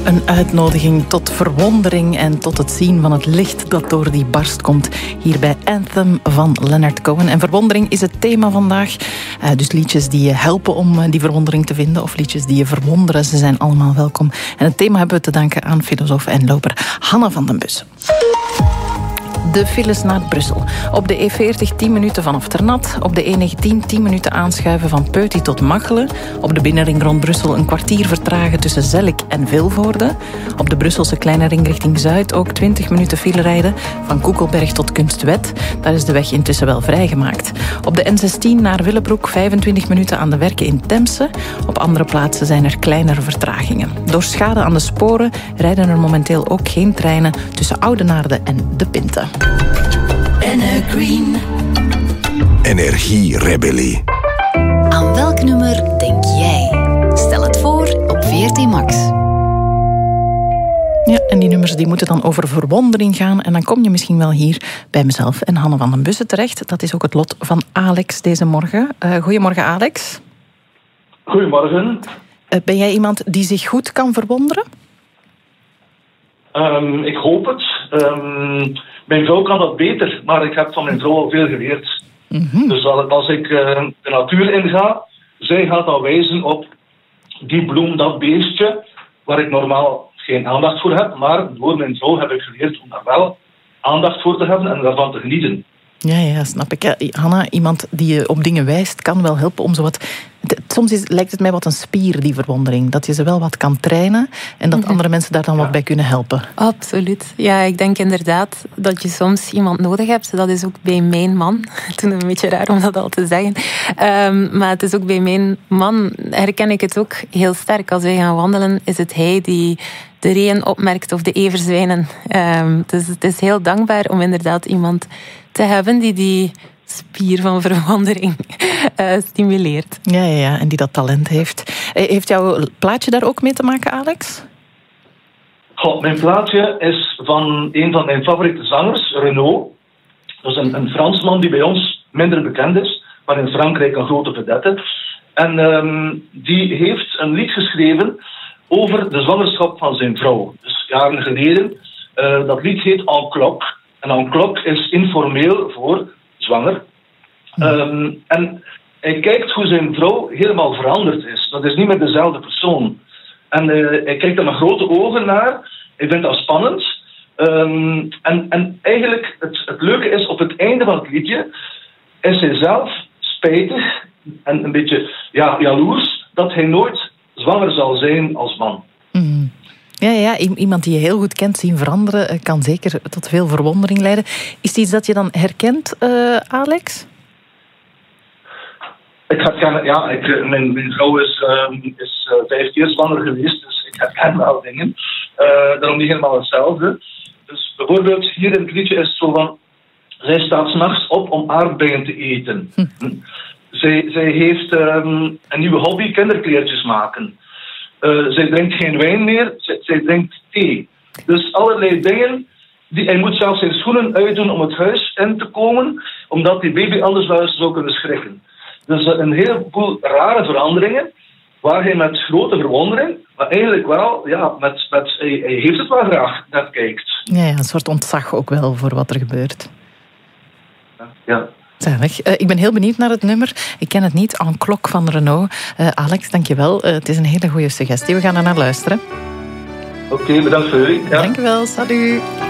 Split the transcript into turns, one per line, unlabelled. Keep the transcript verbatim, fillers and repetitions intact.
Een uitnodiging tot verwondering en tot het zien van het licht dat door die barst komt. Hier bij Anthem van Leonard Cohen. En verwondering is het thema vandaag. Uh, dus liedjes die je helpen om die verwondering te vinden of liedjes die je verwonderen, ze zijn allemaal welkom. En het thema hebben we te danken aan filosoof en loper Hanna van den Bussen. De files naar Brussel. Op de E veertig tien minuten vanaf Ternat. Op de E negentien tien minuten aanschuiven van Peuty tot Machelen. Op de binnenring rond Brussel een kwartier vertragen tussen Zellik en Vilvoorde. Op de Brusselse kleine ring richting Zuid ook twintig minuten file rijden. Van Koekelberg tot Kunstwet. Daar is de weg intussen wel vrijgemaakt. Op de N zestien naar Willebroek vijfentwintig minuten aan de werken in Temse. Op andere plaatsen zijn er kleinere vertragingen. Door schade aan de sporen rijden er momenteel ook geen treinen tussen Oudenaarde en De Pinte.
Green.
Energierebellie.
Aan welk nummer denk jij? Stel het voor op V R T Max.
Ja, en die nummers die moeten dan over verwondering gaan. En dan kom je misschien wel hier bij mezelf en Hanne van den Bussen terecht. Dat is ook het lot van Alex deze morgen. Uh, goedemorgen, Alex.
Goedemorgen.
Uh, ben jij iemand die zich goed kan verwonderen?
Um, ik hoop het. Um, mijn vrouw kan dat beter, maar ik heb van mijn vrouw al veel geleerd. Mm-hmm. Dus als ik uh, de natuur inga, zij gaat dan wijzen op die bloem, dat beestje, waar ik normaal geen aandacht voor heb. Maar door mijn vrouw heb ik geleerd om daar wel aandacht voor te hebben en daarvan te genieten.
Ja, ja, snap ik. Ja, Hanna, iemand die je op dingen wijst, kan wel helpen om zo wat... Soms is, lijkt het mij wat een spier, die verwondering. Dat je ze wel wat kan trainen en dat andere mensen daar dan wat bij kunnen helpen.
Absoluut. Ja, ik denk inderdaad dat je soms iemand nodig hebt. Dat is ook bij mijn man. Het is een beetje raar om dat al te zeggen. Um, maar het is ook bij mijn man, herken ik het ook heel sterk. Als wij gaan wandelen, is het hij die de reeën opmerkt of de everzwijnen. Um, dus het is heel dankbaar om inderdaad iemand te hebben die die spier van verwondering uh, stimuleert.
Ja, ja, ja, en die dat talent heeft. Heeft jouw plaatje daar ook mee te maken, Alex?
Goh, mijn plaatje is van een van mijn favoriete zangers, Renaud. Dat is een, een Fransman die bij ons minder bekend is, maar in Frankrijk een grote vedette. En um, die heeft een lied geschreven over de zwangerschap van zijn vrouw. Dus jaren geleden. Uh, dat lied heet En Cloque. En En Cloque is informeel voor zwanger. Um, en hij kijkt hoe zijn vrouw helemaal veranderd is. Dat is niet meer dezelfde persoon. En uh, hij kijkt er met grote ogen naar. Hij vindt dat spannend. Um, en, en eigenlijk, het, het leuke is, op het einde van het liedje is hij zelf spijtig en een beetje ja, jaloers dat hij nooit zwanger zal zijn als man.
Mm. Ja, ja, iemand die je heel goed kent zien veranderen kan zeker tot veel verwondering leiden. Is het iets dat je dan herkent, uh, Alex?
Ik herken, ja, ik, mijn, mijn vrouw is, uh, is uh, vijf keer zwanger geweest, dus ik herken wel dingen. Uh, daarom niet helemaal hetzelfde. Dus bijvoorbeeld hier in het liedje is het zo van, zij staat 's nachts op om aardbeien te eten. Hm. Zij, zij heeft um, een nieuwe hobby, kinderkleertjes maken. Uh, zij drinkt geen wijn meer, zij, zij drinkt thee. Dus allerlei dingen. Die, hij moet zelfs zijn schoenen uitdoen om het huis in te komen, omdat die baby anders wel eens zou kunnen schrikken. Dus uh, een heleboel rare veranderingen, waar hij met grote verwondering, maar eigenlijk wel, ja, met, met, hij, hij heeft het wel graag, dat kijkt.
Ja, ja, een soort ontzag ook wel voor wat er gebeurt.
Ja. ja.
Zalig. Uh, ik ben heel benieuwd naar het nummer. Ik ken het niet. En Cloque van Renaud. Uh, Alex, dankjewel. Uh, het is een hele goede suggestie. We gaan er naar luisteren.
Oké, okay, bedankt voor jullie. Ja.
Dankjewel. Salut.